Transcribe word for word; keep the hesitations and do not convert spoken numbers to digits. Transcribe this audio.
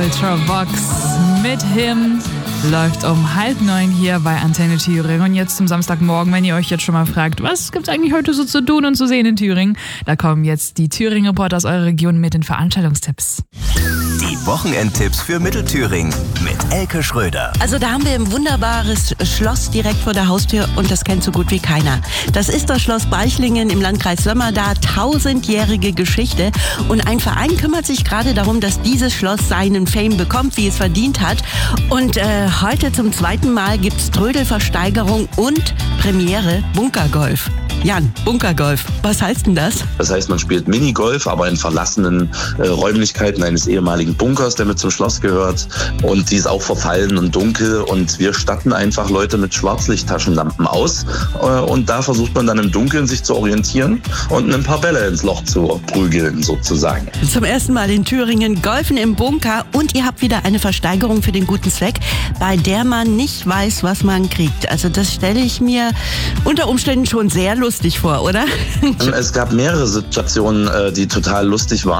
Ultravox mit Him läuft um halb neun hier bei Antenne Thüringen. Und jetzt zum Samstagmorgen, wenn ihr euch jetzt schon mal fragt, was gibt's eigentlich heute so zu tun und zu sehen in Thüringen? Da kommen jetzt die Thüringen-Reporter aus eurer Region mit den Veranstaltungstipps. Die Wochenendtipps für Mittelthüringen mit Elke Schröder. Also da haben wir ein wunderbares Schloss direkt vor der Haustür und das kennt so gut wie keiner. Das ist das Schloss Beichlingen im Landkreis Sömmerda, tausendjährige Geschichte. Und ein Verein kümmert sich gerade darum, dass dieses Schloss seinen Fame bekommt, wie es verdient hat. Und äh, heute zum zweiten Mal gibt's Trödelversteigerung und Premiere Bunkergolf. Jan, Bunkergolf, was heißt denn das? Das heißt, man spielt Minigolf, aber in verlassenen äh, Räumlichkeiten eines ehemaligen Bunkers, der mit zum Schloss gehört. Und die ist auch verfallen und dunkel. Und wir statten einfach Leute mit Schwarzlichttaschenlampen aus. Äh, und da versucht man dann im Dunkeln sich zu orientieren und ein paar Bälle ins Loch zu prügeln, sozusagen. Zum ersten Mal in Thüringen Golfen im Bunker. Und ihr habt wieder eine Versteigerung für den guten Zweck, bei der man nicht weiß, was man kriegt. Also das stelle ich mir unter Umständen schon sehr lustig vor, oder? Es gab mehrere Situationen, die total lustig waren.